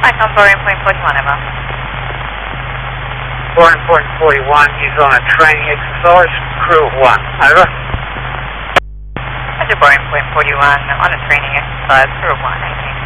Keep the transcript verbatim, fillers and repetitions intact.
Icon Boring Point forty-one, over. Boring Point forty-one, he's on a training exercise, crew of one, over. Roger, Boring Point forty-one, on a training exercise, crew of one, eighteen.